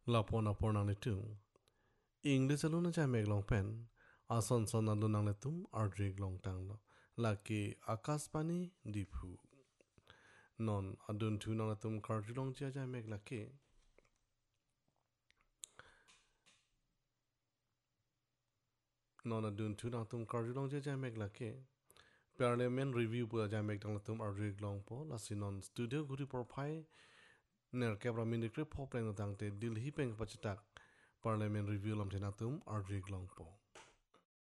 lapon apor nang letung. English alun na meg long pen. Ason son alun nang letum ardrig long tang lo. Laki akaspani dipu. Non adun tu nang letum karjulong jia meg laki. Non adun tu nang tum karjulong jia meg laki. Parliament review pula jia meg tang letum ardrig long po. Lasi non studio guri porpai. Ner kebra minikri pop leng tang te dil hi peng pacetak. Parliament review lam tenatum ardrig long po.